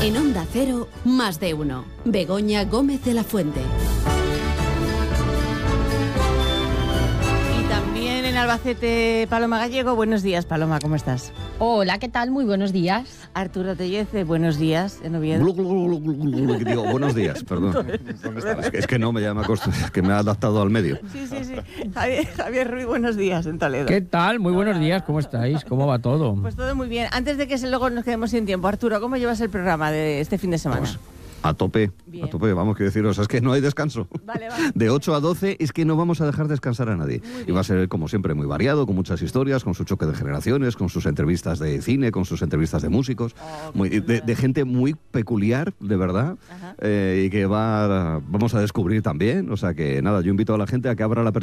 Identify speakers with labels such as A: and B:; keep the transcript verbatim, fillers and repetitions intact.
A: En Onda Cero, Más de Uno. Begoña Gómez de la Fuente.
B: Y también en Albacete, Paloma Gallego. Buenos días, Paloma, ¿cómo estás?
C: Hola, ¿qué tal? Muy buenos días.
B: Arturo Tellez, buenos días, en Oviedo.
D: Glu, glu, glu, glu, glu, glu, digo, buenos días, perdón. ¿Dónde estás? Es que, es que no me llama costo, es que me ha adaptado al medio.
B: Sí, sí, sí. Javier, Javier Ruiz, buenos días, en Toledo.
E: ¿Qué tal? Muy buenos días, ¿cómo estáis? ¿Cómo va todo?
B: Pues todo muy bien. Antes de que luego nos quedemos sin tiempo, Arturo, ¿cómo llevas el programa de este fin de semana?
D: Pues, a tope,
B: Bien.
D: a tope, vamos, quiero deciros, es que no hay descanso.
B: Vale, vale.
D: De ocho a doce es que no vamos a dejar descansar a nadie. Y va a ser, como siempre, muy variado, con muchas historias, con su choque de generaciones, con sus entrevistas de cine, con sus entrevistas de músicos,
B: Oh,
D: muy- de, de gente muy peculiar, de verdad,
B: Ajá.
D: eh, y que va, vamos a descubrir también. O sea que nada, yo invito a la gente a que abra la persiana